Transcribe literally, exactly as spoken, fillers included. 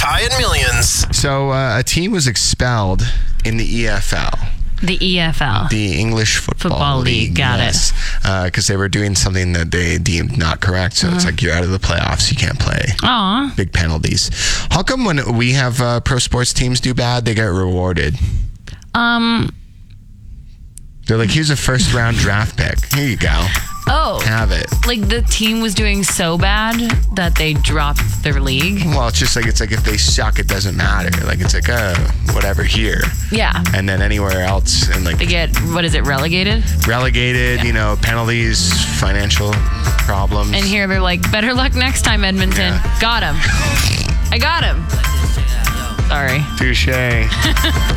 Ty and Millions. So uh, a team was expelled in the E F L. The E F L. The English Football, Football League, got yes. it. Because uh, they were doing something that they deemed not correct. So uh-huh. it's like you're out of the playoffs. You can't play. Aw. Big penalties. How come when we have uh, pro sports teams do bad, they get rewarded? Um. They're like, here's a first round draft pick. Here you go. Oh. Have it. Like the team was doing so bad that they dropped their league? Well, it's just like, it's like if they suck, it doesn't matter. Like, it's like, uh, whatever here. Yeah. And then anywhere else. And like, they get, what is it, relegated? Relegated, yeah. You know, penalties, financial problems. And here they're like, better luck next time, Edmonton. Yeah. Got him. I got him. Sorry. Touche.